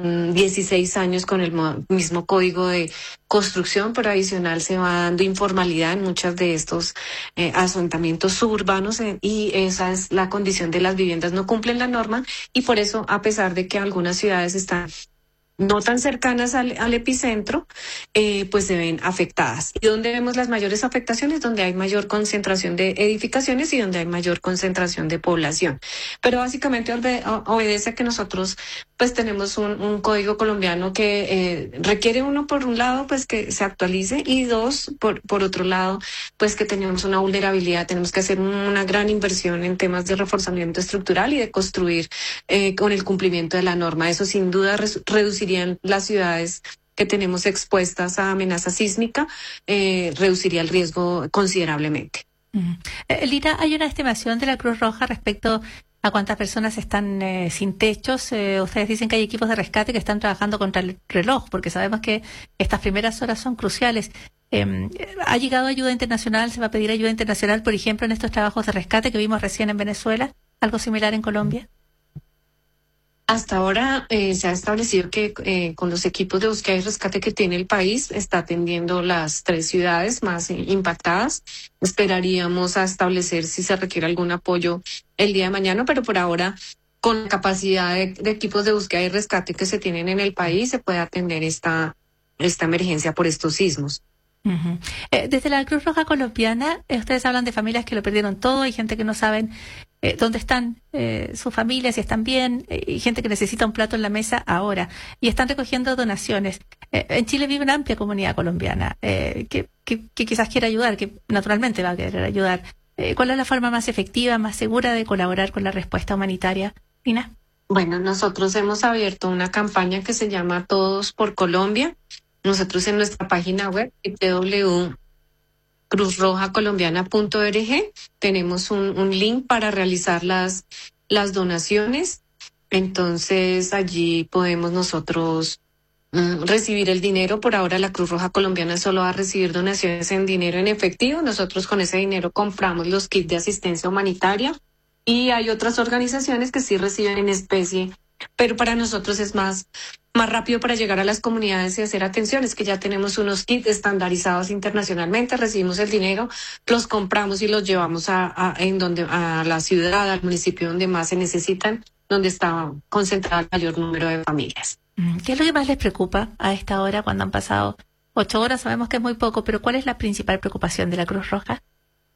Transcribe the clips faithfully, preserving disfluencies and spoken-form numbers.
son dieciséis años con el mo- mismo código de construcción, pero adicional se va dando informalidad en muchos de estos eh, asentamientos suburbanos eh, y esa es la condición de las viviendas, no cumplen la norma y por eso, a pesar de que algunas ciudades están no tan cercanas al, al epicentro, eh, pues se ven afectadas. ¿Y dónde vemos las mayores afectaciones? Donde hay mayor concentración de edificaciones y donde hay mayor concentración de población. Pero básicamente obede- o- obedece a que nosotros pues tenemos un, un código colombiano que eh, requiere uno por un lado pues que se actualice y dos por, por otro lado pues que tenemos una vulnerabilidad, tenemos que hacer una gran inversión en temas de reforzamiento estructural y de construir eh, con el cumplimiento de la norma. Eso sin duda res- reducirían las ciudades que tenemos expuestas a amenaza sísmica, eh, reduciría el riesgo considerablemente. Mm. Eh, Lina, ¿hay una estimación de la Cruz Roja respecto a cuántas personas están eh, sin techos? Eh, ustedes dicen que hay equipos de rescate que están trabajando contra el reloj, porque sabemos que estas primeras horas son cruciales. Eh, ¿Ha llegado ayuda internacional? ¿Se va a pedir ayuda internacional, por ejemplo, en estos trabajos de rescate que vimos recién en Venezuela? ¿Algo similar en Colombia? Hasta ahora eh, se ha establecido que eh, con los equipos de búsqueda y rescate que tiene el país está atendiendo las tres ciudades más eh, impactadas. Esperaríamos a establecer si se requiere algún apoyo el día de mañana, pero por ahora con la capacidad de, de equipos de búsqueda y rescate que se tienen en el país se puede atender esta, esta emergencia por estos sismos. Uh-huh. Eh, desde la Cruz Roja colombiana, eh, ustedes hablan de familias que lo perdieron todo, hay gente que no saben eh, dónde están eh, sus familias, si están bien, eh, y gente que necesita un plato en la mesa ahora, y están recogiendo donaciones. Eh, en Chile vive una amplia comunidad colombiana eh, que, que, que quizás quiera ayudar, que naturalmente va a querer ayudar. Eh, ¿Cuál es la forma más efectiva, más segura de colaborar con la respuesta humanitaria, Lina? Bueno, nosotros hemos abierto una campaña que se llama Todos por Colombia. Nosotros en nuestra página web doble u doble u doble u punto cruz roja colombiana punto org tenemos un, un link para realizar las, las donaciones. Entonces allí podemos nosotros mm, recibir el dinero. Por ahora la Cruz Roja Colombiana solo va a recibir donaciones en dinero en efectivo. Nosotros con ese dinero compramos los kits de asistencia humanitaria y hay otras organizaciones que sí reciben en especie, pero para nosotros es más más rápido para llegar a las comunidades y hacer atención. Es que ya tenemos unos kits estandarizados internacionalmente, recibimos el dinero, los compramos y los llevamos a, a en donde a la ciudad, al municipio donde más se necesitan, donde está concentrado el mayor número de familias. ¿Qué es lo que más les preocupa a esta hora cuando han pasado ocho horas? Sabemos que es muy poco, pero ¿cuál es la principal preocupación de la Cruz Roja?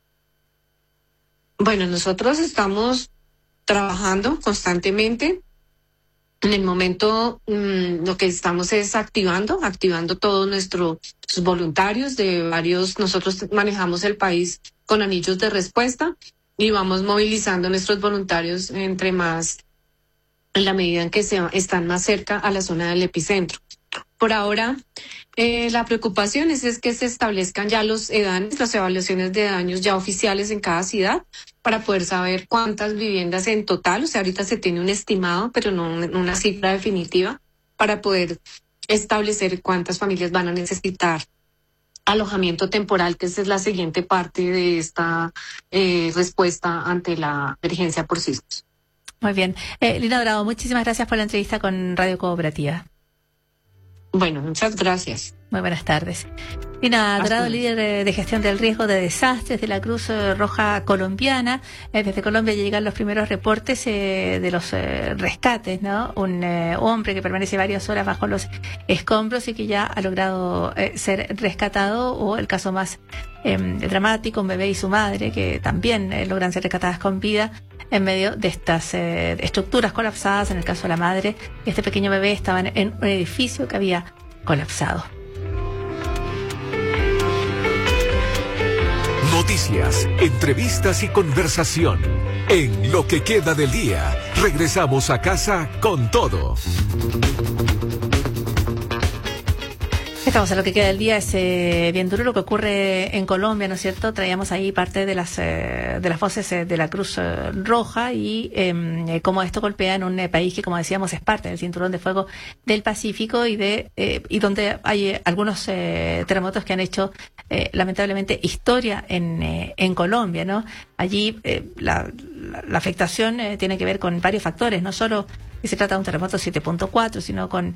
Bueno, nosotros estamos trabajando constantemente. En el momento mmm, lo que estamos es activando, activando todos nuestros voluntarios de varios, nosotros manejamos el país con anillos de respuesta y vamos movilizando nuestros voluntarios entre más, en la medida en que se están más cerca a la zona del epicentro. Por ahora, eh, la preocupación es, es que se establezcan ya los EDANES, las evaluaciones de daños ya oficiales en cada ciudad, para poder saber cuántas viviendas en total, o sea, ahorita se tiene un estimado, pero no una cifra definitiva, para poder establecer cuántas familias van a necesitar alojamiento temporal, que esa es la siguiente parte de esta eh, respuesta ante la emergencia por sismos. Muy bien. Eh, Lina Dorado, muchísimas gracias por la entrevista con Radio Cooperativa. Bueno, muchas gracias. Muy buenas tardes. Lina Dorado, líder de gestión del riesgo de desastres de la Cruz Roja Colombiana. Eh, desde Colombia llegan los primeros reportes eh, de los eh, rescates, ¿no? Un eh, hombre que permanece varias horas bajo los escombros y que ya ha logrado eh, ser rescatado, o el caso más eh, dramático, un bebé y su madre que también eh, logran ser rescatadas con vida en medio de estas eh, estructuras colapsadas. En el caso de la madre, este pequeño bebé estaba en un edificio que había colapsado. Noticias, entrevistas y conversación. En Lo que queda del día, regresamos a casa con todo. Estamos en Lo que queda del día. Es eh, bien duro lo que ocurre en Colombia, ¿no es cierto? Traíamos ahí parte de las eh, de las voces eh, de la Cruz eh, Roja y eh, cómo esto golpea en un eh, país que, como decíamos, es parte del cinturón de fuego del Pacífico y de eh, y donde hay eh, algunos eh, terremotos que han hecho eh, lamentablemente historia en eh, en Colombia, ¿no? Allí eh, la, la, la afectación eh, tiene que ver con varios factores, no solo que se trata de un terremoto siete punto cuatro, sino con